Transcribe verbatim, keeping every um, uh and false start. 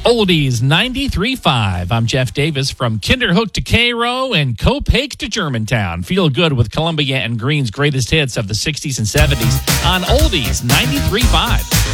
Oldies ninety-three point five. I'm Jeff Davis from Kinderhook to Cairo and Copake to Germantown. Feel good with Columbia and Green's greatest hits of the sixties and seventies on Oldies ninety-three point five.